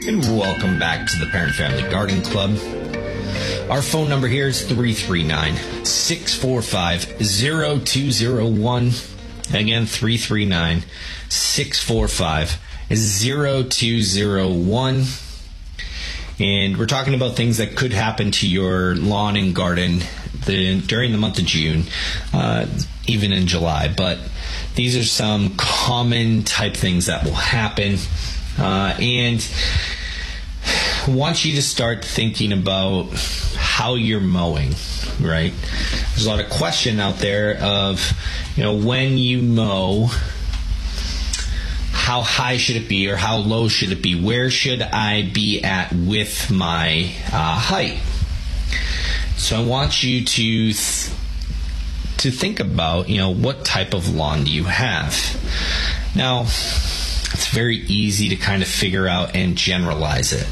And welcome back to the Parent Family Garden Club. Our phone number here is 339-645-0201. Again, 339-645-0201. And we're talking about things that could happen to your lawn and garden during the month of June, even in July. But these are some common type things that will happen. And I want you to start thinking about how you're mowing, right? There's a lot of question out there of, when you mow, how high should it be or how low should it be? Where should I be at with my height? So I want you to think about, what type of lawn do you have? Now, it's very easy to kind of figure out and generalize it.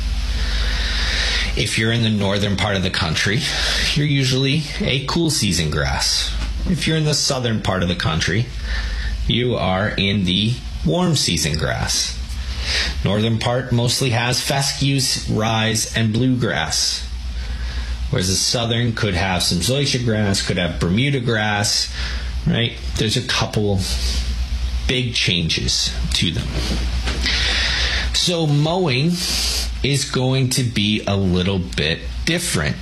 If you're in the northern part of the country, you're usually a cool season grass. If you're in the southern part of the country, you are in the warm season grass. Northern part mostly has fescues, rye, and bluegrass. Whereas the southern could have some zoysia grass, could have Bermuda grass, right? There's a couple big changes to them. So mowing is going to be a little bit different.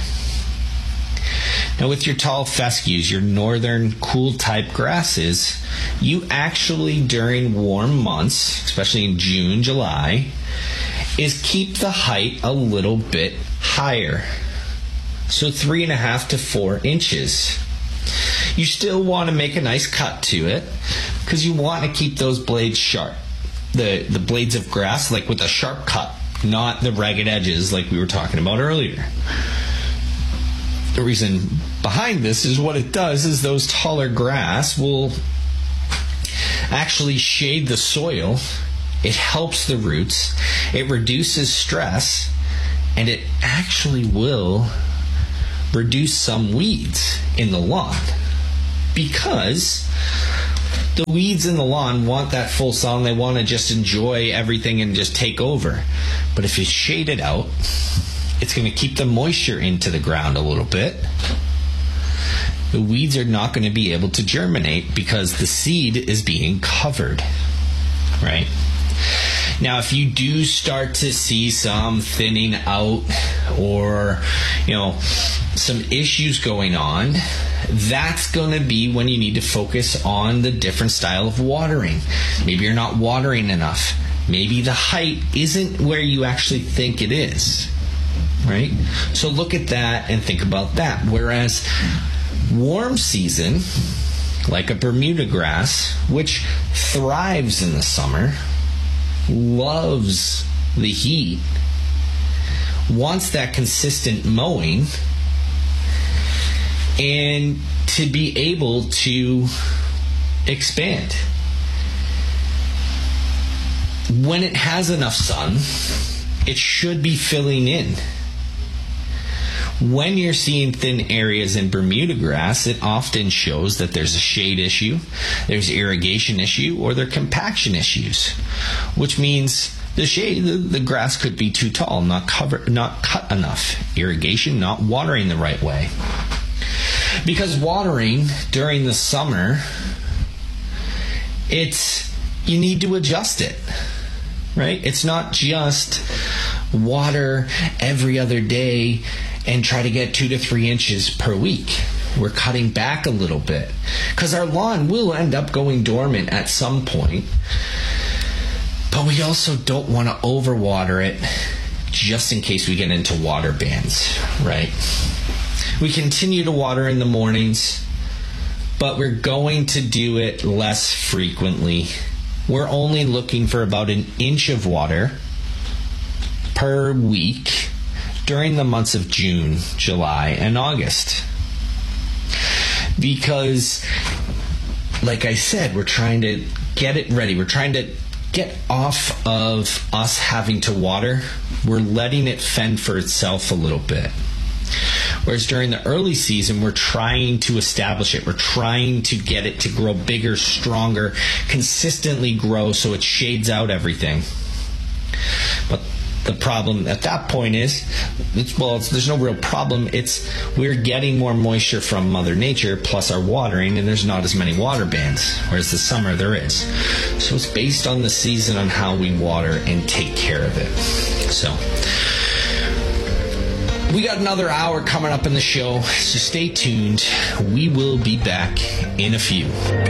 Now with your tall fescues, your northern cool type grasses, you actually during warm months, especially in June, July, is keep the height a little bit higher. So 3.5 to 4 inches. You still want to make a nice cut to it because you want to keep those blades sharp. The blades of grass, like with a sharp cut, not the ragged edges like we were talking about earlier. The reason behind this is what it does is those taller grass will actually shade the soil. It helps the roots. It reduces stress. And it actually will reduce some weeds in the lawn. Because the weeds in the lawn want that full sun. They want to just enjoy everything and just take over. But if you shade it out, it's going to keep the moisture into the ground a little bit. The weeds are not going to be able to germinate because the seed is being covered, right? Now, if you do start to see some thinning out or, some issues going on, that's going to be when you need to focus on the different style of watering. Maybe you're not watering enough. Maybe the height isn't where you actually think it is, right? So look at that and think about that. Whereas warm season, like a Bermuda grass, which thrives in the summer, loves the heat, wants that consistent mowing, and to be able to expand. When it has enough sun, it should be filling in. When you're seeing thin areas in Bermuda grass, it often shows that there's a shade issue, there's irrigation issue, or there are compaction issues, which means the grass could be too tall, not cut enough. Irrigation, not watering the right way. Because watering during the summer, you need to adjust it, right? It's not just water every other day and try to get 2 to 3 inches per week. We're cutting back a little bit because our lawn will end up going dormant at some point. But we also don't want to overwater it just in case we get into water bans, right? We continue to water in the mornings, but we're going to do it less frequently. We're only looking for about 1 inch of water per week during the months of June, July, and August. Because, like I said, we're trying to get it ready. We're trying to get off of us having to water. We're letting it fend for itself a little bit. Whereas during the early season, we're trying to establish it. We're trying to get it to grow bigger, stronger, consistently grow so it shades out everything. But the problem at that point is, there's no real problem. It's we're getting more moisture from Mother Nature plus our watering, and there's not as many water bands, whereas the summer there is. So it's based on the season on how we water and take care of it. So we got another hour coming up in the show, so stay tuned. We will be back in a few.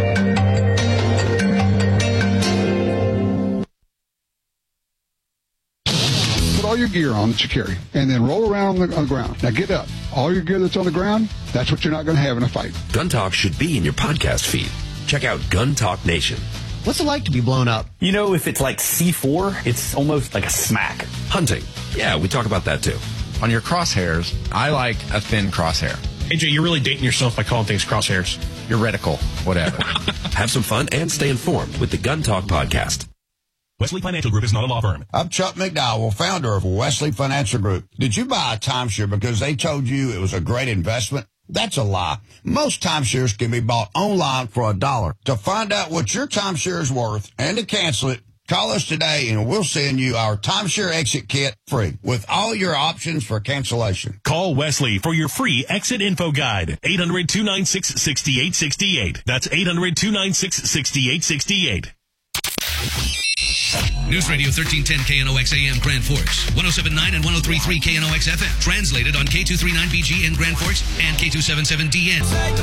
All your gear on that you carry, and then roll around on the ground. Now get up. All your gear that's on the ground, that's what you're not going to have in a fight. Gun Talk should be in your podcast feed. Check out Gun Talk Nation. What's it like to be blown up? You know, if it's like C4, it's almost like a smack. Hunting. Yeah, we talk about that too. On your crosshairs, I like a thin crosshair. AJ, you're really dating yourself by calling things crosshairs. Your reticle, whatever. Have some fun and stay informed with the Gun Talk podcast. Wesley Financial Group is not a law firm. I'm Chuck McDowell, founder of Wesley Financial Group. Did you buy a timeshare because they told you it was a great investment? That's a lie. Most timeshares can be bought online for $1. To find out what your timeshare is worth and to cancel it, call us today and we'll send you our timeshare exit kit free with all your options for cancellation. Call Wesley for your free exit info guide. 800-296-6868. That's 800-296-6868. News Radio 1310 KNOX AM Grand Forks, 107.9 and 103.3 KNOX FM. Translated on K239BG in Grand Forks and K277DN.